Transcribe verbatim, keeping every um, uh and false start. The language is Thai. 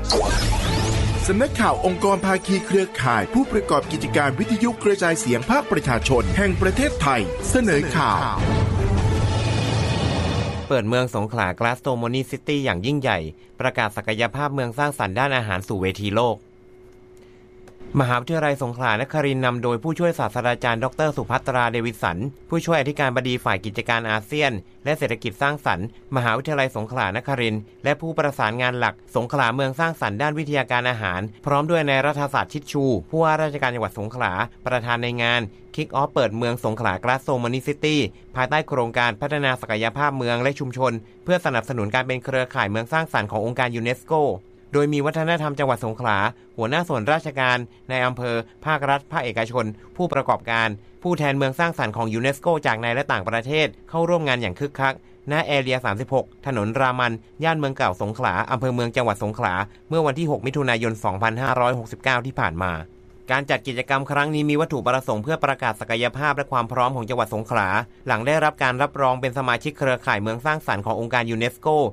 สำนักข่าวองค์กรภาคีเครือข่ายผู้ประกอบกิจการวิทยุกระจายเสียงภาคประชาชนแห่งประเทศไทยเสนอข่าวเปิดเมืองสงขลา Glastonbury City อย่างยิ่งใหญ่ประกาศศักยภาพเมืองสร้างสรรค์ด้านอาหารสู่เวทีโลกมหาวิทยาลัยสงขลานครินทร์นำโดยผู้ช่วยศาสตราจารย์ดรสุภัตราเดวิสันผู้ช่วยอธิการบดีฝ่ายกิจการอาเซียนและเศรษฐกิจสร้างสรรค์มหาวิทยาลัยสงขลานครินทร์และผู้ประสานงานหลักสงขลาเมืองสร้างสรรค์ด้านวิทยาการอาหารพร้อมด้วยนายรัฐศาสตร์ชิดชูผู้ว่าราชการจังหวัดสงขลาประธานในงานคิกออฟเปิดเมืองสงขลา Glastonbury City ภายใต้โครงการพัฒนาศักยภาพเมืองและชุมชนเพื่อสนับสนุนการเป็นเครือข่ายเมืองสร้างสรรค์ขององค์การยูเนสโกโดยมีวัฒนธรรมจังหวัดสงขลาหัวหน้าส่วนราชการในอำเภอภาครัฐภาคเอกชนผู้ประกอบการผู้แทนเมืองสร้างสรรค์ของยูเนสโกจากในและต่างประเทศเข้าร่วมงานอย่างคึกคักณแอเรียสามสิบหกถนนรามันย่านเมืองเก่าสงขลาอำเภอเมืองจังหวัดสงขลาเมื่อวันที่หกมิถุนายนสองพันห้าร้อยหกสิบเก้าที่ผ่านมาการจัดกิจกรรมครั้งนี้มีวัตถุประสงค์เพื่อประกาศศักยภาพและความพร้อมของจังหวัดสงขลาหลังได้รับการรับรองเป็นสมาชิกเครือข่ายเมืองสร้างสรรค์ขององค์การยูเนสโก